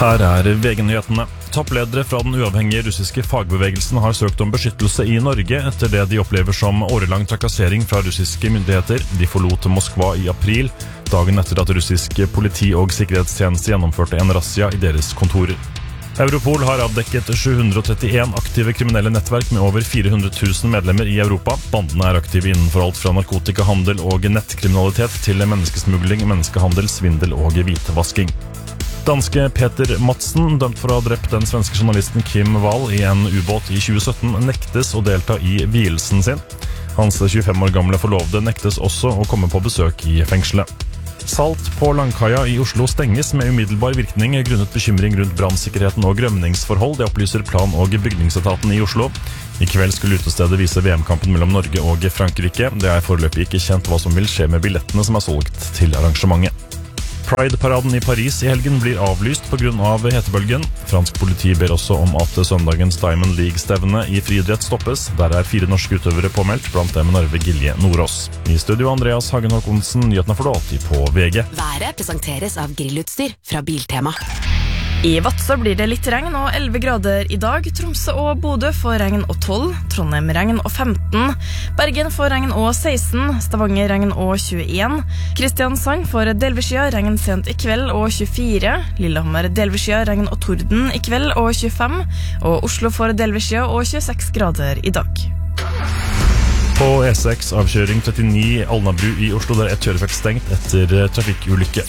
Her VG-nyhetene. Toppledere fra den uavhengige russiske fagbevegelsen har søkt om beskyttelse i Norge etter det de opplever som årelang trakassering fra russiske myndigheter. De forlot Moskva i april, dagen etter at russisk politi og sikkerhetstjeneste gjennomførte en razzia i deres kontorer. Europol har avdekket 731 aktive kriminelle nettverk med over 400 000 medlemmer i Europa. Bandene aktive innenfor alt fra narkotikahandel og nettkriminalitet til menneskesmugling, menneskehandel, svindel og hvitevasking. Danske Peter Madsen, dømt for å ha drept den svenske journalisten Kim Wall i en ubåt i 2017, nektes å delta i vielsen sin. Hans 25 år gamle forlovede nektes også å komme på besøk i fengselet. Salt på Langkaia i Oslo stenges med umiddelbar virkning grunnet bekymring rundt brannsikkerheten og grømningsforhold. Det opplyser plan- og bygningsetaten i Oslo. I kveld skulle utestedet vise VM-kampen mellom Norge og Frankrike. Det foreløpig ikke kjent hva som vil skje med billettene som solgt til arrangementet. Pride-paraden i Paris i helgen blir avlyst på grunn av hetebølgen. Fransk politi ber også om at søndagens Diamond League-stevne i friidrett stoppes. Der 4 norske utøvere påmeldt, blant dem Narve Gilje Nordås. I studio Andreas Hagen Håkonsen, nyhetene får du alltid på VG. Været presenteres av grillutstyr fra Biltema. I Vadsø blir det litt regn og 11 grader i dag. Tromsø og Bodø får regn og 12. Trondheim regn og 15. Bergen får regn og 16. Stavanger regn og 21. Kristiansand får delvis skyet, regn sent i kveld og 24. Lillehammer delvis skyet, regn og torden i kveld og 25. Og Oslo får delvis skyet og 26 grader i dag. På E6 avkjøring 39 Alnabru i Oslo, der et kjørefelt stengt etter trafikkulykke.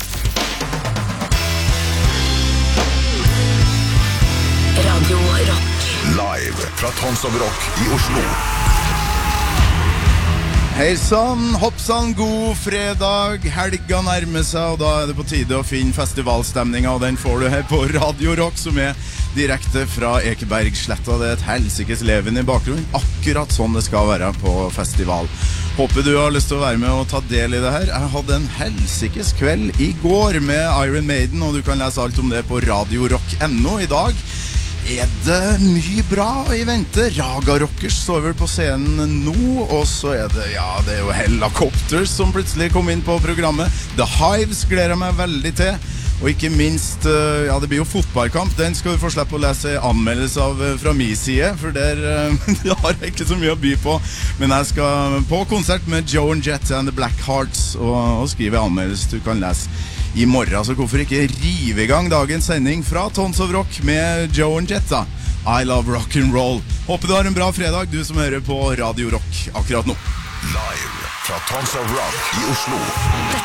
Radio Rock. Live fra Tons of Rock i Oslo. Hei sann, hoppsann, god fredag. Helga nærmer seg, og da det på tide å finne festivalstemninga, og den får du her på Radio Rock, som direkte fra Ekebergsletta. Det et helsikes leven i bakgrunnen, akkurat sånn det skal være på festival. Håper du har lyst til å være med og ta del i det her. Jeg hadde en helsikes kveld i går med Iron Maiden, og du kan lese alt om det på radiorock.no i dag. Det mye bra i vente. Raga Rockers står vel på scenen nå, og så det er jo Hellacopters som plutselig kom inn på programmet. The Hives gleder jeg meg veldig til. Og ikke minst, det blir jo fotballkamp. Den skal du få slippe å lese anmeldelse av fra min side, for der har jeg ikke så mye å by på. Men jeg skal på konsert med Joan Jett and the Blackhearts og skrive anmeldelse du kan lese i morgen. Så hvorfor ikke rive i gang dagens sending fra Tons of Rock med Joan Jett da. I love rock'n'roll. Håper du har en bra fredag, du som hører på Radio Rock akkurat nå. Live fra Tons of Rock i Oslo.